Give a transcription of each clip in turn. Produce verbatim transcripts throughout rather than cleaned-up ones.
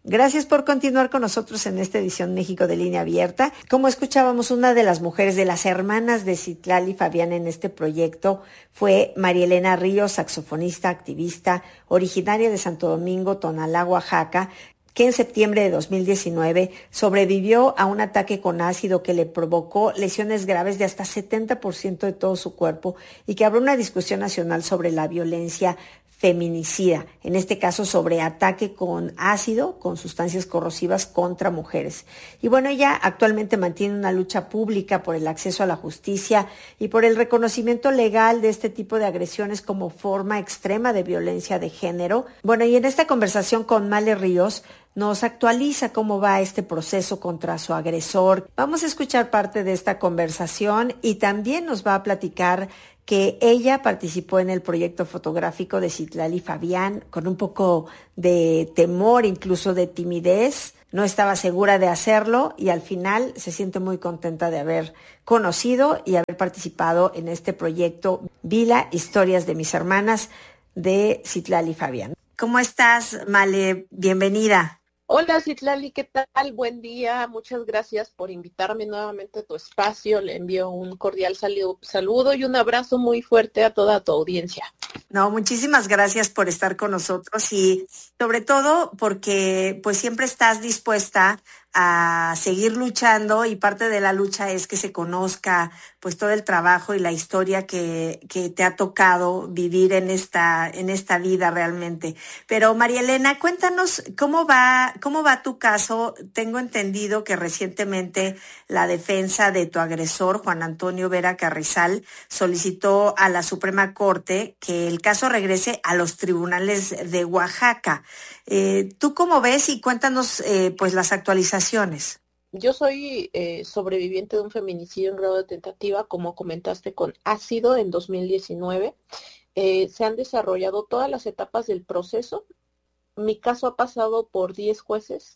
Gracias por continuar con nosotros en esta edición México de Línea Abierta. Como escuchábamos, una de las mujeres, de las hermanas de Citlali Fabián en este proyecto fue María Elena Ríos, saxofonista, activista, originaria de Santo Domingo, Tonalá, Oaxaca, que en septiembre de dos mil diecinueve sobrevivió a un ataque con ácido que le provocó lesiones graves de hasta setenta por ciento de todo su cuerpo y que abrió una discusión nacional sobre la violencia feminicida, en este caso sobre ataque con ácido, con sustancias corrosivas contra mujeres. Y bueno, ella actualmente mantiene una lucha pública por el acceso a la justicia y por el reconocimiento legal de este tipo de agresiones como forma extrema de violencia de género. Bueno, y en esta conversación con Male Ríos nos actualiza cómo va este proceso contra su agresor. Vamos a escuchar parte de esta conversación y también nos va a platicar que ella participó en el proyecto fotográfico de Citlali Fabián con un poco de temor, incluso de timidez. No estaba segura de hacerlo y al final se siente muy contenta de haber conocido y haber participado en este proyecto Vila, Historias de mis hermanas, de Citlali Fabián. ¿Cómo estás, Male? Bienvenida. Hola Citlali, ¿qué tal? Buen día, muchas gracias por invitarme nuevamente a tu espacio. Le envío un cordial saludo y un abrazo muy fuerte a toda tu audiencia. No, muchísimas gracias por estar con nosotros y sobre todo porque pues siempre estás dispuesta a seguir luchando y parte de la lucha es que se conozca pues todo el trabajo y la historia que, que te ha tocado vivir en esta, en esta vida realmente. Pero María Elena, cuéntanos cómo va, cómo va tu caso. Tengo entendido que recientemente la defensa de tu agresor, Juan Antonio Vera Carrizal, solicitó a la Suprema Corte que el caso regrese a los tribunales de Oaxaca. Eh, ¿Tú cómo ves? Y cuéntanos eh, pues las actualizaciones. Yo soy eh, sobreviviente de un feminicidio en grado de tentativa, como comentaste, con ácido en dos mil diecinueve. Eh, se han desarrollado todas las etapas del proceso. Mi caso ha pasado por diez jueces.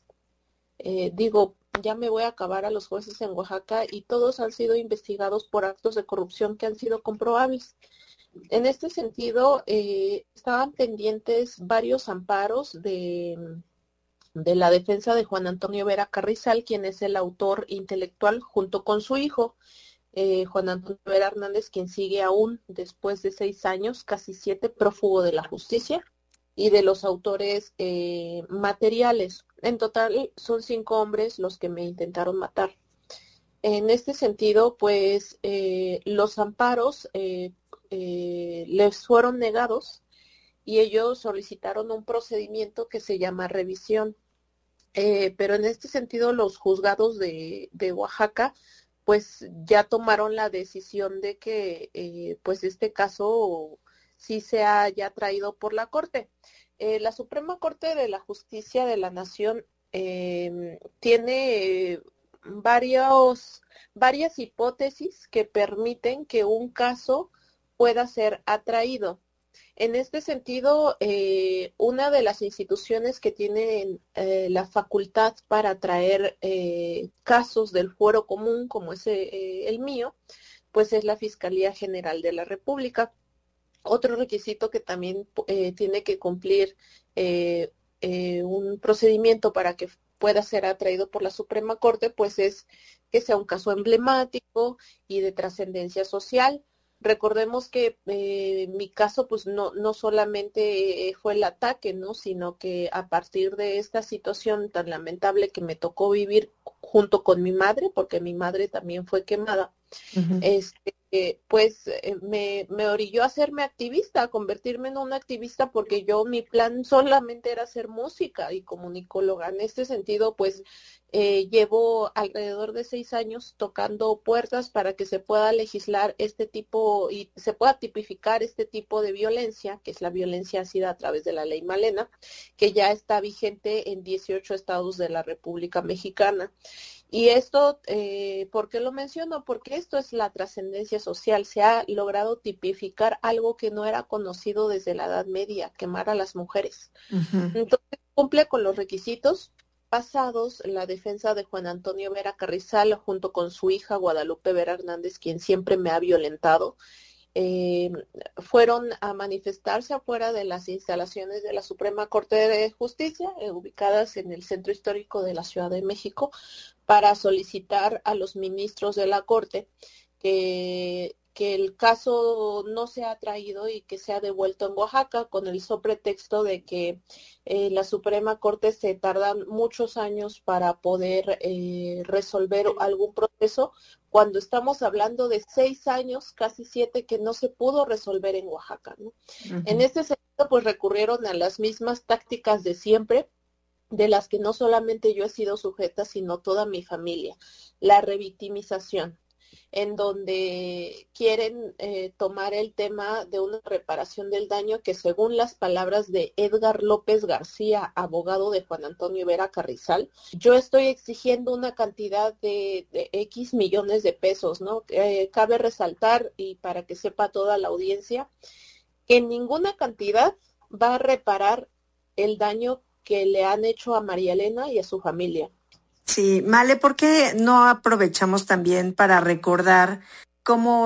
Eh, digo, ya me voy a acabar a los jueces en Oaxaca y todos han sido investigados por actos de corrupción que han sido comprobables. En este sentido, eh, estaban pendientes varios amparos de, de la defensa de Juan Antonio Vera Carrizal, quien es el autor intelectual, junto con su hijo, eh, Juan Antonio Vera Hernández, quien sigue aún, después de seis años, casi siete, prófugo de la justicia, y de los autores eh, materiales. En total, son cinco hombres los que me intentaron matar. En este sentido, pues, eh, los amparos eh, eh, les fueron negados y ellos solicitaron un procedimiento que se llama revisión. Eh, pero en este sentido, los juzgados de, de Oaxaca, pues, ya tomaron la decisión de que, eh, pues, este caso sí se haya traído por la Corte. Eh, la Suprema Corte de la Justicia de la Nación eh, tiene eh, varios, varias hipótesis que permiten que un caso pueda ser atraído. En este sentido, eh, una de las instituciones que tienen eh, la facultad para traer eh, casos del fuero común, como es eh, el mío, pues es la Fiscalía General de la República. Otro requisito que también eh, tiene que cumplir eh, eh, un procedimiento para que pueda ser atraído por la Suprema Corte, pues es que sea un caso emblemático y de trascendencia social. Recordemos que eh, mi caso, pues no, no solamente fue el ataque, ¿no? Sino que a partir de esta situación tan lamentable que me tocó vivir junto con mi madre, porque mi madre también fue quemada, uh-huh. este, eh, pues eh, me, me orilló a hacerme activista, a convertirme en una activista, porque yo, mi plan solamente era hacer música y comunicóloga. En este sentido, pues eh, llevo alrededor de seis años tocando puertas para que se pueda legislar este tipo y se pueda tipificar este tipo de violencia, que es la violencia ácida a través de la ley Malena, que ya está vigente en dieciocho estados de la República Mexicana. Y esto, eh, ¿por qué lo menciono? Porque esto es la trascendencia social. Se ha logrado tipificar algo que no era conocido desde la Edad Media, quemar a las mujeres. Uh-huh. Entonces, cumple con los requisitos pasados. La defensa de Juan Antonio Vera Carrizal, junto con su hija Guadalupe Vera Hernández, quien siempre me ha violentado, eh, fueron a manifestarse afuera de las instalaciones de la Suprema Corte de Justicia, eh, ubicadas en el centro histórico de la Ciudad de México, para solicitar a los ministros de la Corte que, que el caso no sea traído y que sea devuelto en Oaxaca, con el sobretexto de que eh, la Suprema Corte se tardan muchos años para poder eh, resolver algún proceso, cuando estamos hablando de seis años, casi siete, que no se pudo resolver en Oaxaca, ¿no? Uh-huh. En este sentido, pues recurrieron a las mismas tácticas de siempre, de las que no solamente yo he sido sujeta, sino toda mi familia, la revictimización, en donde quieren eh, tomar el tema de una reparación del daño que, según las palabras de Edgar López García, abogado de Juan Antonio Vera Carrizal, yo estoy exigiendo una cantidad de, de X millones de pesos, ¿no? Eh, cabe resaltar, y para que sepa toda la audiencia, que ninguna cantidad va a reparar el daño que le han hecho a María Elena y a su familia. Sí, Male, ¿por qué no aprovechamos también para recordar cómo